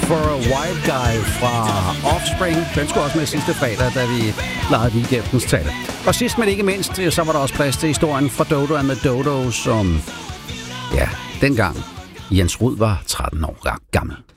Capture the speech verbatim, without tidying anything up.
for a Wild Guy fra Offspring. Den skulle også med sidste fredag, da vi legede weekendens tal. Og sidst, men ikke mindst, så var der også plads til historien fra Dodo and the Dodo, som, ja, dengang Jens Rud var tretten år gammel.